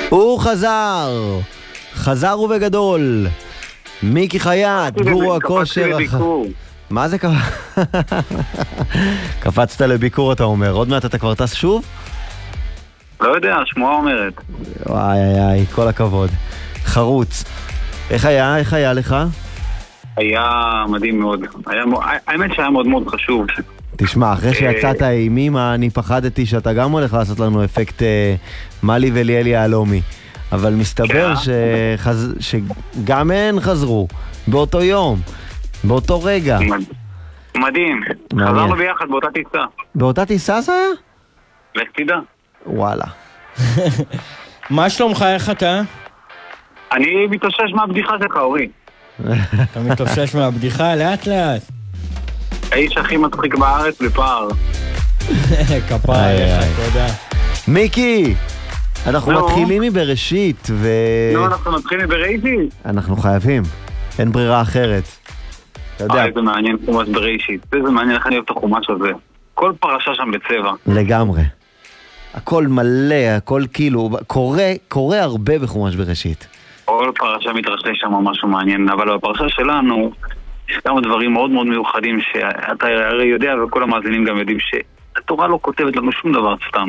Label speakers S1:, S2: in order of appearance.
S1: הוא חזר ובגדול. מיקי חייט, גורו הכושר.
S2: קפצתי לביקור.
S1: מה זה קפצת לביקור אתה אומר? עוד מעט אתה כבר טס שוב?
S2: לא יודע, שמועה אומרת.
S1: וואי, כל הכבוד. חרוץ. איך היה לך?
S2: היה מדהים מאוד. האמת שהיה מאוד מאוד חשוב.
S1: תשמע, אחרי שיצאת עם אמא, אני פחדתי שאתה גם הולך לעשות לנו אפקט מלי וליאלי יהלומי. אבל מסתבר שגם הן חזרו באותו יום, באותו רגע.
S2: מדהים. חזרנו ביחד באותה טיסה.
S1: באותה טיסה זה היה?
S2: לך תדע.
S1: וואלה.
S3: מה שלומך, איך אתה?
S2: אני מתאושש מהבדיחה שלך, אורי.
S3: אתה מתאושש מהבדיחה? לאט לאט.
S2: האיש הכי מצחיק בארץ בפער.
S3: כפרה עליך, תודה.
S1: מיקי, אנחנו מתחילים מבראשית
S2: לא, אנחנו מתחילים מבראשית?
S1: אנחנו חייבים, אין ברירה אחרת.
S2: איזה מעניין חומש בראשית. איזה מעניין איך אני אוהב את החומש הזה. כל פרשה שם בצבע.
S1: לגמרי. הכל מלא, הכל כאילו, קורה הרבה בחומש בראשית.
S2: כל פרשה מתרשת שם משהו מעניין, אבל בפרשה שלנו יש כמה דברים מאוד מאוד מיוחדים שאתה הרי יודע וכל המאזינים גם יודעים שהתורה לא כותבת לנו שום דבר סתם.